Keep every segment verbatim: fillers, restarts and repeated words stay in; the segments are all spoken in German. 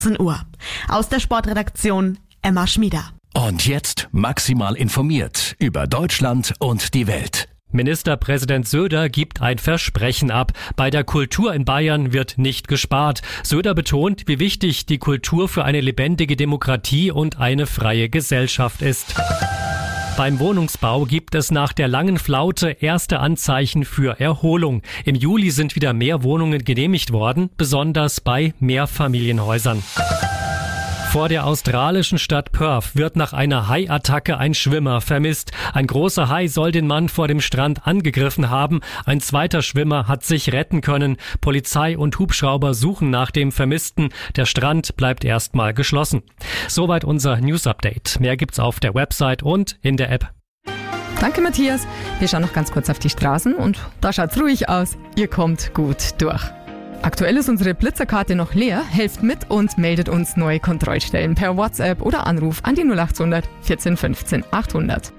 Uhr. Aus der Sportredaktion Emma Schmieder. Und jetzt maximal informiert über Deutschland und die Welt. Ministerpräsident Söder gibt ein Versprechen ab. Bei der Kultur in Bayern wird nicht gespart. Söder betont, wie wichtig die Kultur für eine lebendige Demokratie und eine freie Gesellschaft ist. Beim Wohnungsbau gibt es nach der langen Flaute erste Anzeichen für Erholung. Im Juli sind wieder mehr Wohnungen genehmigt worden, besonders bei Mehrfamilienhäusern. Vor der australischen Stadt Perth wird nach einer Haiattacke ein Schwimmer vermisst. Ein großer Hai soll den Mann vor dem Strand angegriffen haben. Ein zweiter Schwimmer hat sich retten können. Polizei und Hubschrauber suchen nach dem Vermissten. Der Strand bleibt erstmal geschlossen. Soweit unser News-Update. Mehr gibt's auf der Website und in der App. Danke, Matthias. Wir schauen noch ganz kurz auf die Straßen und da schaut's ruhig aus. Ihr kommt gut durch. Aktuell ist unsere Blitzerkarte noch leer. Helft mit und meldet uns neue Kontrollstellen per WhatsApp oder Anruf an die null acht hundert vierzehn fünfzehn achthundert.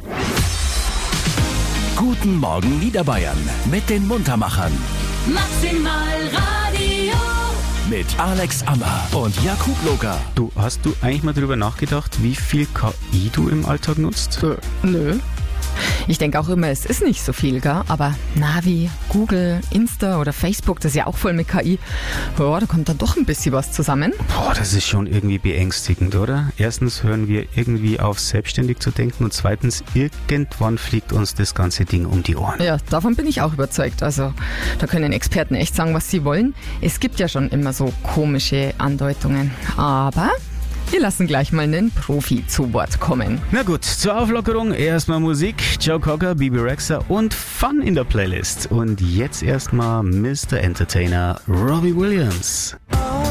Guten Morgen Niederbayern mit den Muntermachern. Maximal Radio. Mit Alex Ammer und Jakub Loger. Du, hast du eigentlich mal drüber nachgedacht, wie viel K I du im Alltag nutzt? Äh, nö. Ich denke auch immer, es ist nicht so viel, gell? Aber Navi, Google, Insta oder Facebook, das ist ja auch voll mit K I. Ja, da kommt dann doch ein bisschen was zusammen. Boah, das ist schon irgendwie beängstigend, oder? Erstens hören wir irgendwie auf, selbstständig zu denken und zweitens, irgendwann fliegt uns das ganze Ding um die Ohren. Ja, davon bin ich auch überzeugt. Also da können Experten echt sagen, was sie wollen. Es gibt ja schon immer so komische Andeutungen. Aber wir lassen gleich mal einen Profi zu Wort kommen. Na gut, zur Auflockerung erstmal Musik, Joe Cocker, Bebe Rexha und Fun in der Playlist. Und jetzt erstmal Mister Entertainer Robbie Williams.